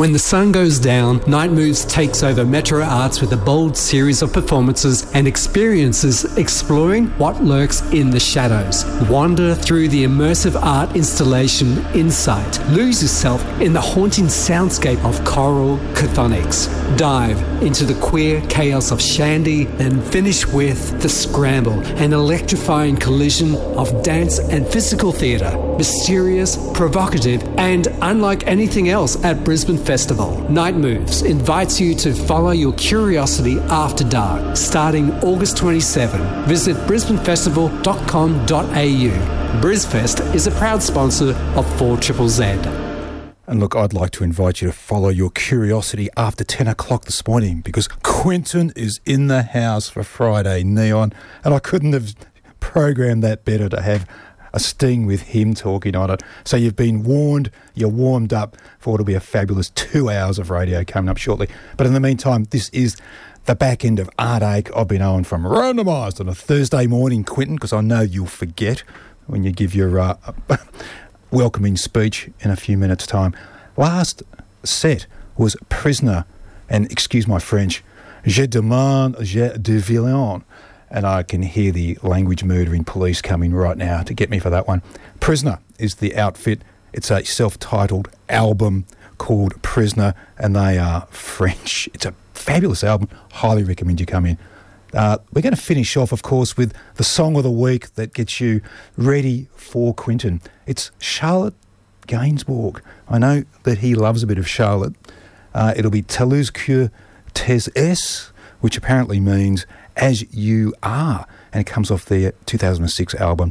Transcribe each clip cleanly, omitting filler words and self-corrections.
When the sun goes down, Night Moves takes over Metro Arts with a bold series of performances and experiences exploring what lurks in the shadows. Wander through the immersive art installation Insight. Lose yourself in the haunting soundscape of choral chthonics. Dive into the queer chaos of Shandy and finish with The Scramble, an electrifying collision of dance and physical theatre. Mysterious, provocative, and unlike anything else at Brisbane Festival. Night Moves invites you to follow your curiosity after dark, starting August 27. Visit brisbanefestival.com.au. BrisFest is a proud sponsor of 4ZZZ. And look, I'd like to invite you to follow your curiosity after 10 o'clock this morning, because Quentin is in the house for Friday Neon, and I couldn't have programmed that better to have a sting with him talking on it. So you've been warned, you're warmed up for what'll be a fabulous 2 hours of radio coming up shortly. But in the meantime, this is the back end of Art Ache. I've been on from Randomised on a Thursday morning, Quentin, because I know you'll forget when you give your welcoming speech in a few minutes' time. Last set was Prisoner, and excuse my French, Je demande, je de violon. And I can hear the language murdering police coming right now to get me for that one. Prisoner is the outfit. It's a self-titled album called Prisoner, and they are French. It's a fabulous album. Highly recommend you come in. We're going to finish off, of course, with the song of the week that gets you ready for Quentin. It's Charlotte Gainsbourg. I know that he loves a bit of Charlotte. It'll be Tellus que tes es, which apparently means As You Are, and it comes off their 2006 album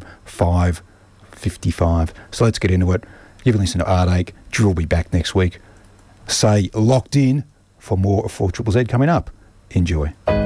555. So let's get into it. You've listened to Art Ache. Drew will be back next week. Stay locked in for more of 4ZZZ coming up. Enjoy.